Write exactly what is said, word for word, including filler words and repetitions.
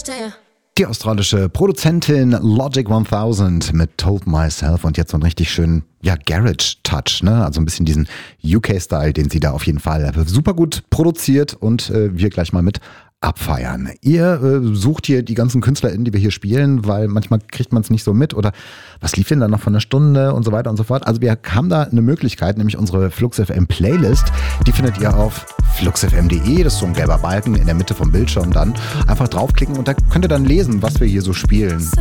verstehe. Die australische Produzentin Logic tausend mit Told Myself und jetzt so einen richtig schönen, ja, Garage-Touch, ne? Also ein bisschen diesen U K-Style, den sie da auf jeden Fall super gut produziert und äh, wir gleich mal mit abfeiern. Ihr äh, sucht hier die ganzen KünstlerInnen, die wir hier spielen, weil manchmal kriegt man es nicht so mit oder was lief denn da noch von einer Stunde und so weiter und so fort. Also wir haben da eine Möglichkeit, nämlich unsere Flux F M Playlist, die findet ihr auf flux f m punkt de, das ist so ein gelber Balken in der Mitte vom Bildschirm dann. Einfach draufklicken und da könnt ihr dann lesen, was wir hier so spielen.